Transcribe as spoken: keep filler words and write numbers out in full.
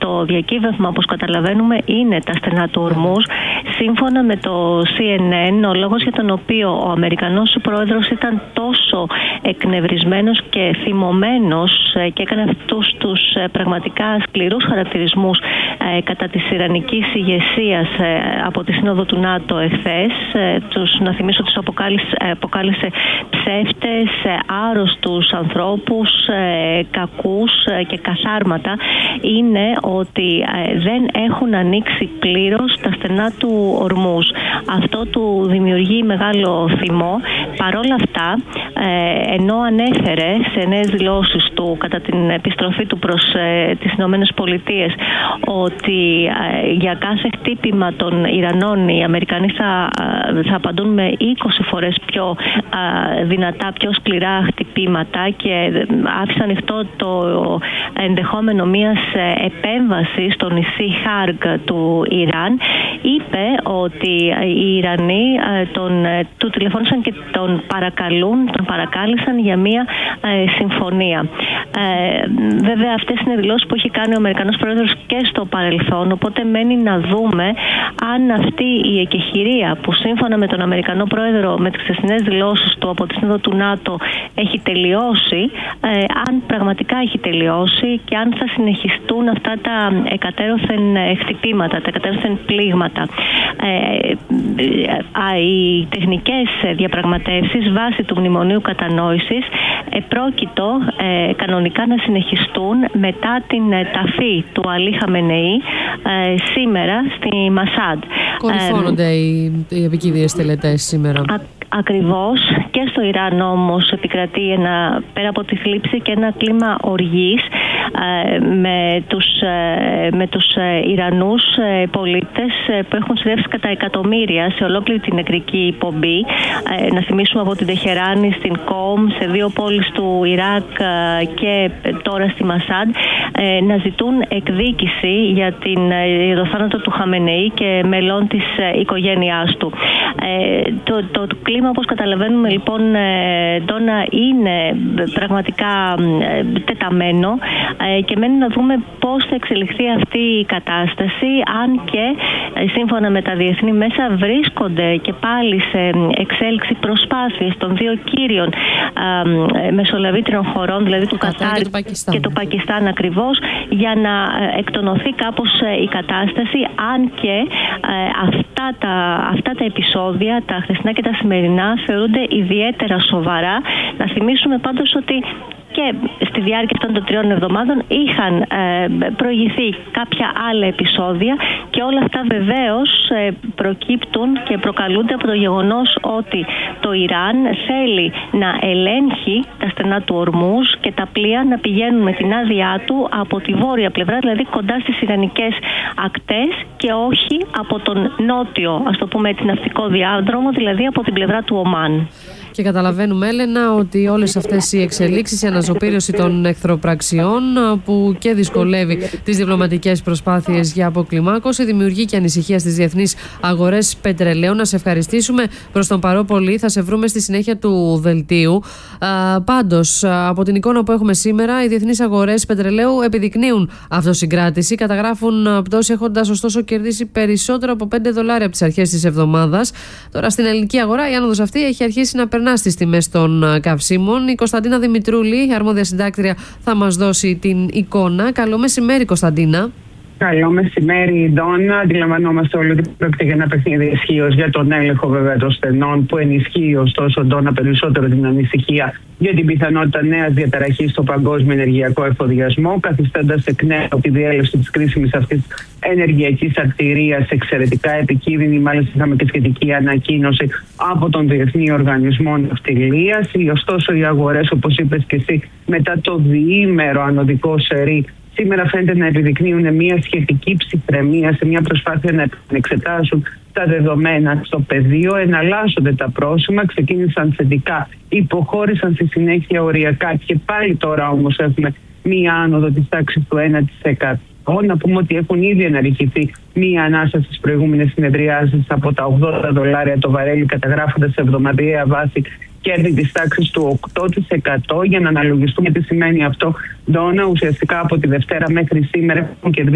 το διακύβευμα, όπως καταλαβαίνουμε, είναι τα στενά του Ορμούζ. Σύμφωνα με το σι εν εν, ο λόγος για τον οποίο ο Αμερικανός πρόεδρος ήταν τόσο εκνευρισμένος και θυμωμένος και έκανε αυτούς τους πραγματικά σκληρούς χαρακτηρισμούς κατά της ιρανικής ηγεσίας από τη Σύνοδο του ΝΑΤΟ εχθές, τους, να θυμίσω, τους αποκάλυψε, αποκάλυψε ψεύτες, άρρωστους ανθρώπους, κακούς και καθάρματα, είναι ότι δεν έχουν ανοίξει πλήρως τα στενά του Ορμούζ. Αυτό του δημιουργεί μεγάλο θυμό. Παρόλα αυτά, ενώ ανέφερε σε νέες δηλώσεις του κατά την επιστροφή του προς τις Ηνωμένες Πολιτείες ότι για κάθε χτύπημα των Ιρανών οι Αμερικανοί θα, θα απαντούν με είκοσι φορές πιο δυνατά, πιο σκληρά χτυπήματα, και άφησε ανοιχτό το ενδεχόμενο μιας επέμβασης στο νησί Χάργκ του Ιράν, είπε ότι οι Ιρανοί τον, του τηλεφώνησαν και τον παρακαλούν, τον παρακάλεσαν για μια ε, συμφωνία. Ε, βέβαια, αυτές είναι δηλώσεις που έχει κάνει ο Αμερικανός Πρόεδρος και στο παρελθόν, οπότε μένει να δούμε αν αυτή η εκεχηρία που σύμφωνα με τον Αμερικανό Πρόεδρο, με τις χθεσινές δηλώσεις του από τη Σύνοδο του ΝΑΤΟ, έχει τελειώσει, ε, αν πραγματικά έχει τελειώσει και αν θα συνεχιστούν αυτά τα εκατέρωθεν χτυπήματα, τα εκατέρωθεν πλήγματα. Ε, ε, οι τεχνικές διαπραγματεύσεις βάσει του Μνημονίου Κατανόησης επρόκειτο ε, κανονικά να συνεχιστούν μετά την ε, ταφή του Αλή Χαμενεή ε, σήμερα στη Μασάντ. Κορυφώνονται ε, οι, οι επικίνδυνες τελετές σήμερα. Α, ακριβώς. Και στο Ιράν όμως επικρατεί ένα, πέρα από τη θλίψη, και ένα κλίμα οργής ε, με τους, ε, με τους ε, Ιρανούς ε, πολίτες ε, που έχουν συνδέσει κατά εκατομμύρια σε ολόκληρη την νεκρική πομπή. Ε, να θυμίσουμε από την Τεχεράνη στην Κόμ, σε δύο πόλεις του Ιράκ ε, και τώρα στη Μασάντ, ε, να ζητούν εκδίκηση για, την, ε, για το θάνατο του Χαμενεή και μελών της ε, οικογένειάς του. Ε, το, το, το κλίμα, όπως καταλαβαίνουμε, λοιπόν, ε, Ντόνα, είναι πραγματικά ε, τεταμένο ε, και μένει να δούμε πώς θα εξελιχθεί αυτή η κατάσταση, αν και ε, σύμφωνα με τα διεθνή μέσα βρίσκονται και πάλι σε εξέλιξη προσπάθειες των δύο κύριων ε, μεσολαβήτριων χωρών, δηλαδή του Κατάρ και, και του Πακιστάν ακριβώς, για να ε, εκτονωθεί κάπως ε, η κατάσταση, αν και ε, αυτά, τα, αυτά τα επεισόδια, τα χθεσινά και τα σημερινά, θεωρούνται ιδιαίτερα σοβαρά. Να θυμίσουμε πάντως ότι και στη διάρκεια αυτών των τριών εβδομάδων είχαν ε, προηγηθεί κάποια άλλα επεισόδια, και όλα αυτά βεβαίως ε, προκύπτουν και προκαλούνται από το γεγονός ότι το Ιράν θέλει να ελέγχει τα στενά του Ορμούζ και τα πλοία να πηγαίνουν με την άδειά του από τη βόρεια πλευρά, δηλαδή κοντά στις ιρανικές ακτές, και όχι από τον νότιο, ας το πούμε έτσι, ναυτικό διάδρομο, δηλαδή από την πλευρά του Ομάν. Και καταλαβαίνουμε, Έλενα, ότι όλες αυτές οι εξελίξεις, η αναζωπήρωση των εχθροπραξιών που και δυσκολεύει τις διπλωματικές προσπάθειες για αποκλιμάκωση, δημιουργεί και ανησυχία στις διεθνείς αγορές πετρελαίου. Να σε ευχαριστήσουμε προς τον παρόν πολύ. Θα σε βρούμε στη συνέχεια του δελτίου. Α, πάντως, από την εικόνα που έχουμε σήμερα, οι διεθνείς αγορές πετρελαίου επιδεικνύουν αυτοσυγκράτηση. Καταγράφουν πτώση, έχοντας ωστόσο κερδίσει περισσότερο από πέντε δολάρια από τις αρχές της εβδομάδας. Τώρα στην ελληνική αγορά η άνοδος αυτή έχει αρχίσει να περνά στις τιμές των καυσίμων. Η Κωνσταντίνα Δημητρούλη, αρμόδια συντάκτρια, θα μας δώσει την εικόνα. Καλό μεσημέρι, Κωνσταντίνα. Καλό μεσημέρι, Ντόνα. Αντιλαμβανόμαστε όλοι ότι πρόκειται για ένα παιχνίδι ισχύως για τον έλεγχο βέβαια των στενών, που ενισχύει ωστόσο, Ντόνα, περισσότερο την ανησυχία για την πιθανότητα νέας διαταραχής στο παγκόσμιο ενεργειακό εφοδιασμό, καθιστώντας εκ νέου τη διέλευση της κρίσιμης αυτής ενεργειακής αρτηρίας εξαιρετικά επικίνδυνη. Μάλιστα, είχαμε και σχετική ανακοίνωση από τον Διεθνή Οργανισμό Ναυτιλίας. Ωστόσο, οι αγορές, όπως είπες και εσύ, μετά το διήμερο ανωδικό σερί, σήμερα φαίνεται να επιδεικνύουν μια σχετική ψυχραιμία σε μια προσπάθεια να εξετάσουν τα δεδομένα στο πεδίο. Εναλλάσσονται τα πρόσημα, ξεκίνησαν θετικά, υποχώρησαν στη συνέχεια οριακά, και πάλι τώρα όμως έχουμε μία άνοδο της τάξης του ένα τοις εκατό. Να πούμε ότι έχουν ήδη αναρριχηθεί μία ανάσα στις προηγούμενες συνεδριάσεις από τα ογδόντα δολάρια το βαρέλι, καταγράφοντας σε εβδομαδιαία βάση κέρδη της τάξης του οκτώ τοις εκατό. Για να αναλογιστούμε τι σημαίνει αυτό, Ντόνα, ουσιαστικά από τη Δευτέρα μέχρι σήμερα έχουν κερδίσει